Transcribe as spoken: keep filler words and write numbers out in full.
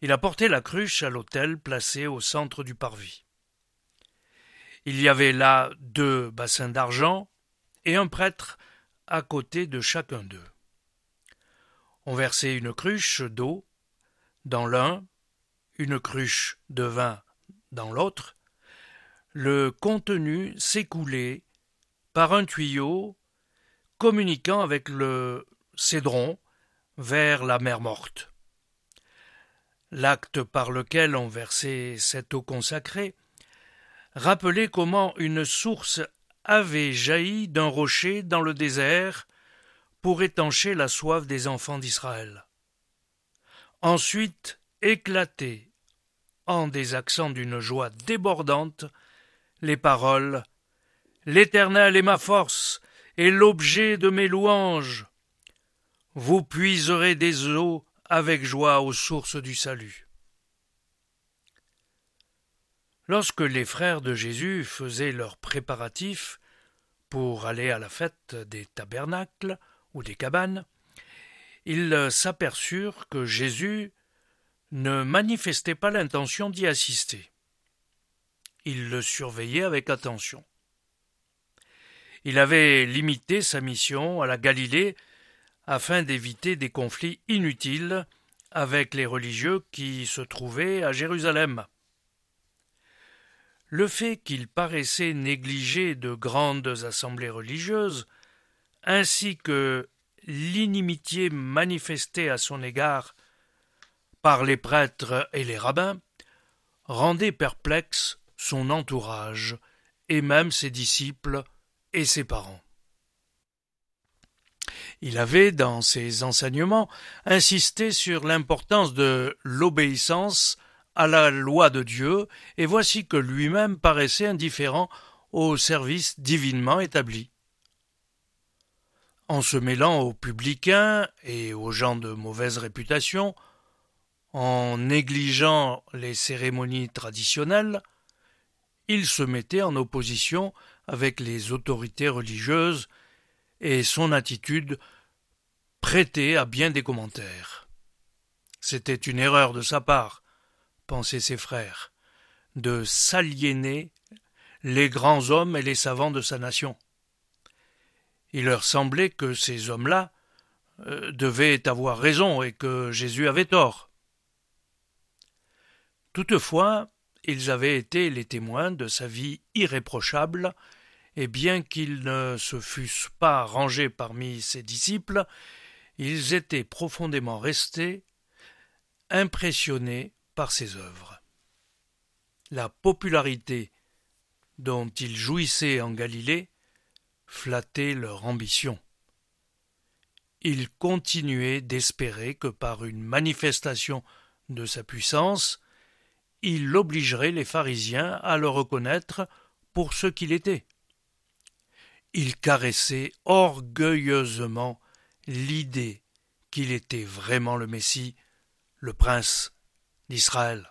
Il apportait la cruche à l'autel placé au centre du parvis. Il y avait là deux bassins d'argent et un prêtre à côté de chacun d'eux. On versait une cruche d'eau dans l'un, une cruche de vin dans l'autre. Le contenu s'écoulait par un tuyau communiquant avec le Cédron vers la mer Morte. L'acte par lequel on versait cette eau consacrée rappelait comment une source avait jailli d'un rocher dans le désert pour étancher la soif des enfants d'Israël. Ensuite éclataient, en des accents d'une joie débordante, les paroles « L'Éternel est ma force et l'objet de mes louanges. Vous puiserez des eaux avec joie aux sources du salut. » Lorsque les frères de Jésus faisaient leurs préparatifs pour aller à la fête des tabernacles ou des cabanes, ils s'aperçurent que Jésus ne manifestait pas l'intention d'y assister. Ils le surveillaient avec attention. Il avait limité sa mission à la Galilée afin d'éviter des conflits inutiles avec les religieux qui se trouvaient à Jérusalem. Le fait qu'il paraissait négliger de grandes assemblées religieuses, ainsi que l'inimitié manifestée à son égard par les prêtres et les rabbins, rendait perplexe son entourage et même ses disciples et ses parents. Il avait, dans ses enseignements, insisté sur l'importance de l'obéissance à la loi de Dieu, et voici que lui-même paraissait indifférent au service divinement établi. En se mêlant aux publicains et aux gens de mauvaise réputation, en négligeant les cérémonies traditionnelles, il se mettait en opposition avec les autorités religieuses et son attitude prêtait à bien des commentaires. C'était une erreur de sa part, pensaient ses frères, de s'aliéner les grands hommes et les savants de sa nation. Il leur semblait que ces hommes-là euh, devaient avoir raison et que Jésus avait tort. Toutefois, ils avaient été les témoins de sa vie irréprochable, et bien qu'ils ne se fussent pas rangés parmi ses disciples, ils étaient profondément restés impressionnés par ses œuvres. La popularité dont ils jouissaient en Galilée flattait leur ambition. Ils continuaient d'espérer que par une manifestation de sa puissance, il obligerait les pharisiens à le reconnaître pour ce qu'il était. Il caressait orgueilleusement l'idée qu'il était vraiment le Messie, le prince d'Israël.